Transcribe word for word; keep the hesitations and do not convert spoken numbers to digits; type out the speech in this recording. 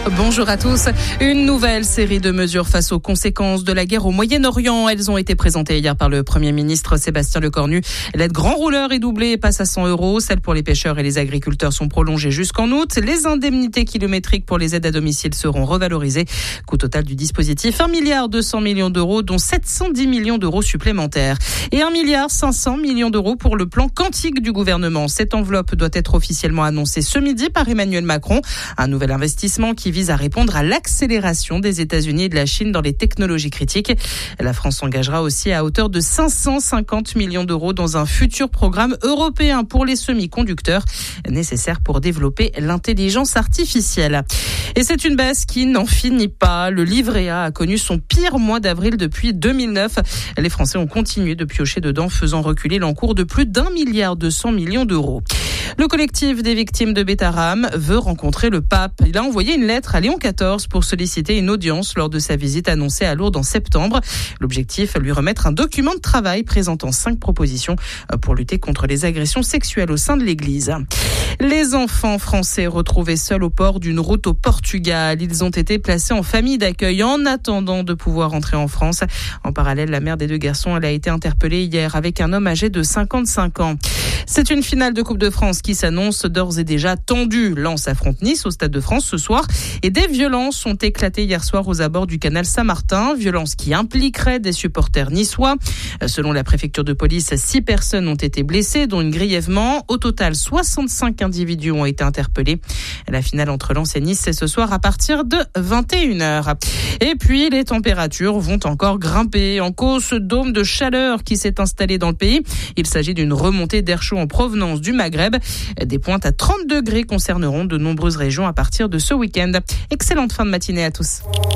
Bonjour à tous. Une nouvelle série de mesures face aux conséquences de la guerre au Moyen-Orient. Elles ont été présentées hier par le Premier ministre Sébastien Lecornu. L'aide grand rouleur est doublée et passe à cent euros. Celles pour les pêcheurs et les agriculteurs sont prolongées jusqu'en août. Les indemnités kilométriques pour les aides à domicile seront revalorisées. Coût total du dispositif, un milliard deux cents millions d'euros, dont sept cent dix millions d'euros supplémentaires. Et un milliard cinq cents millions d'euros pour le plan quantique du gouvernement. Cette enveloppe doit être officiellement annoncée ce midi par Emmanuel Macron. Un nouvel investissement qui vise à répondre à l'accélération des États-Unis et de la Chine dans les technologies critiques. La France s'engagera aussi à hauteur de cinq cent cinquante millions d'euros dans un futur programme européen pour les semi-conducteurs nécessaires pour développer l'intelligence artificielle. Et c'est une baisse qui n'en finit pas. Le livret A a connu son pire mois d'avril depuis deux mille neuf. Les Français ont continué de piocher dedans, faisant reculer l'encours de plus d'un milliard deux cents millions d'euros. Le collectif des victimes de Beit Haram veut rencontrer le pape. Il a envoyé une lettre à Léon quatorze pour solliciter une audience lors de sa visite annoncée à Lourdes en septembre. L'objectif, lui remettre un document de travail présentant cinq propositions pour lutter contre les agressions sexuelles au sein de l'Église. Les enfants français retrouvés seuls au port d'une route au Portugal. Ils ont été placés en famille d'accueil en attendant de pouvoir entrer en France. En parallèle, la mère des deux garçons, elle a été interpellée hier avec un homme âgé de cinquante-cinq ans. C'est une finale de Coupe de France qui s'annonce d'ores et déjà tendue. Lens affronte Nice au Stade de France ce soir et des violences ont éclaté hier soir aux abords du canal Saint-Martin. Violences qui impliqueraient des supporters niçois. Selon la préfecture de police, six personnes ont été blessées, dont une grièvement. Au total, soixante-cinq individus ont été interpellés. La finale entre Lens et Nice, c'est ce soir à partir de vingt et une heures. Et puis, les températures vont encore grimper. En cause, ce dôme de chaleur qui s'est installé dans le pays. Il s'agit d'une remontée d'air chaud en provenance du Maghreb. Des pointes à trente degrés concerneront de nombreuses régions à partir de ce week-end. Excellente fin de matinée à tous.